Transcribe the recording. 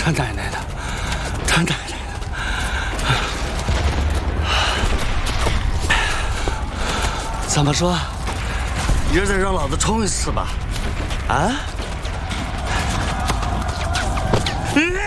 他奶奶的，他奶奶的！怎么说？爷再让老子冲一次吧？啊？